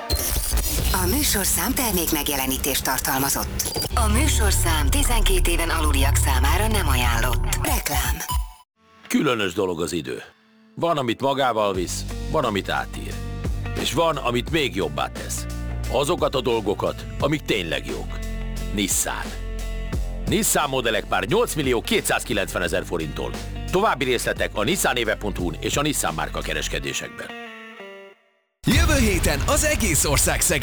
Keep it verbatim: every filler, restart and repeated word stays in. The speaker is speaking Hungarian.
A műsorszám termék megjelenítést tartalmazott. A műsorszám tizenkét éven aluliak számára nem ajánlott. Reklám. Különös dolog az idő. Van, amit magával visz, van, amit átír. És van, amit még jobbá tesz. Azokat a dolgokat, amik tényleg jók. Nissan. Nissan modellek pár nyolc millió kétszázkilencven ezer forinttól. További részletek a nissanéve pont hu-n és a Nissan márka kereskedésekben. Jövő héten az egész ország Szeged